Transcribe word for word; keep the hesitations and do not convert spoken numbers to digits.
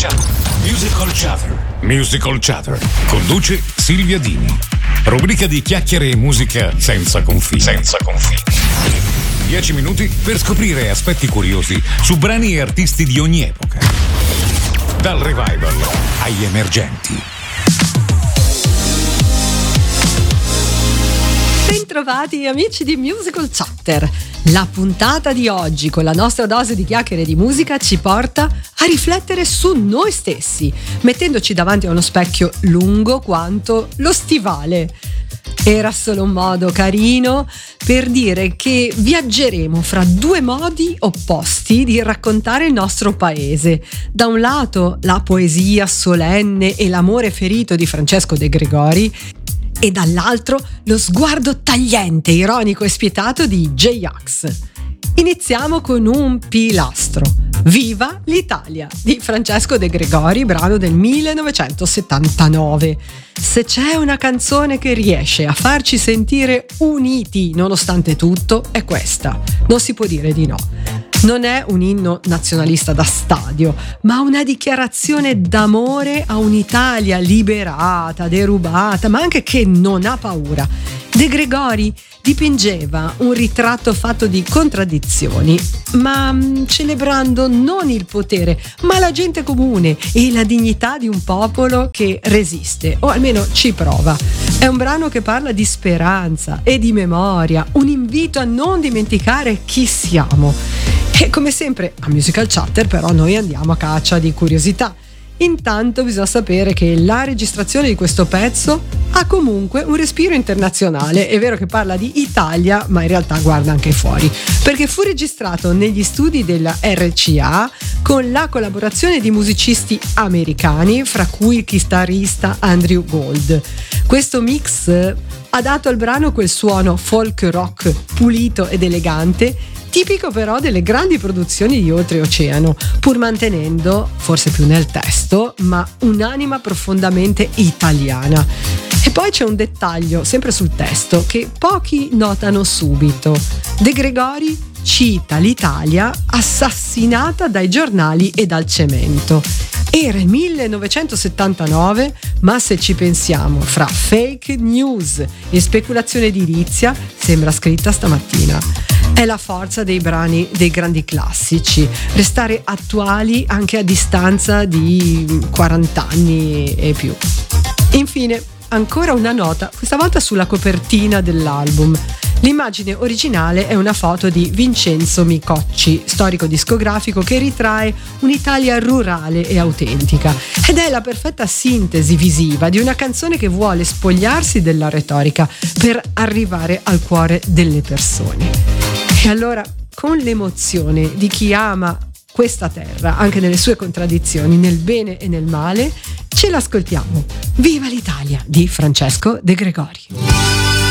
Musical Chatter. Musical Chatter. Conduce Silvia Dini. Rubrica di chiacchiere e musica senza confini. Senza confini. Dieci minuti per scoprire aspetti curiosi su brani e artisti di ogni epoca. Dal revival agli emergenti. Bentrovati amici di Musical Chatter. La puntata di oggi, con la nostra dose di chiacchiere di musica, ci porta a riflettere su noi stessi, mettendoci davanti a uno specchio lungo quanto lo stivale. Era solo un modo carino per dire che viaggeremo fra due modi opposti di raccontare il nostro paese. Da un lato la poesia solenne e l'amore ferito di Francesco De Gregori, e dall'altro lo sguardo tagliente, ironico e spietato di J-Ax. Iniziamo con un pilastro. Viva l'Italia di Francesco De Gregori, brano del millenovecentosettantanove. Se c'è una canzone che riesce a farci sentire uniti nonostante tutto, è questa. Non si può dire di no. Non è un inno nazionalista da stadio, ma una dichiarazione d'amore a un'Italia liberata, derubata, ma anche che non ha paura. De Gregori dipingeva un ritratto fatto di contraddizioni, ma celebrando non il potere, ma la gente comune e la dignità di un popolo che resiste, o almeno ci prova. È un brano che parla di speranza e di memoria, un invito a non dimenticare chi siamo. E come sempre a Musical Chatter però noi andiamo a caccia di curiosità. Intanto bisogna sapere che la registrazione di questo pezzo ha comunque un respiro internazionale. È vero che parla di Italia, ma in realtà guarda anche fuori, perché fu registrato negli studi della R C A con la collaborazione di musicisti americani, fra cui il chitarrista Andrew Gold. Questo mix ha dato al brano quel suono folk rock pulito ed elegante, tipico però delle grandi produzioni di oltreoceano, pur mantenendo, forse più nel testo, ma un'anima profondamente italiana. E poi c'è un dettaglio, sempre sul testo, che pochi notano subito. De Gregori cita l'Italia assassinata dai giornali e dal cemento. Era il millenovecentosettantanove, ma se ci pensiamo, fra fake news e speculazione edilizia, sembra scritta stamattina. È la forza dei brani dei grandi classici, restare attuali anche a distanza di quaranta anni e più. Infine, ancora una nota, questa volta sulla copertina dell'album. L'immagine originale è una foto di Vincenzo Micocci, storico discografico che ritrae un'Italia rurale e autentica, ed è la perfetta sintesi visiva di una canzone che vuole spogliarsi della retorica per arrivare al cuore delle persone. E allora, con l'emozione di chi ama questa terra, anche nelle sue contraddizioni, nel bene e nel male, ce l'ascoltiamo. Viva l'Italia di Francesco De Gregori.